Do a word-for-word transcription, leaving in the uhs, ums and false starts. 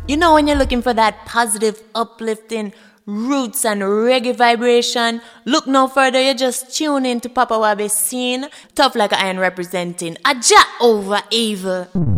You know, when you're looking for that positive, uplifting roots and reggae vibration, look no further, you just tune in to Papa Wabi Scene, Tough Like Iron representing Aja over evil.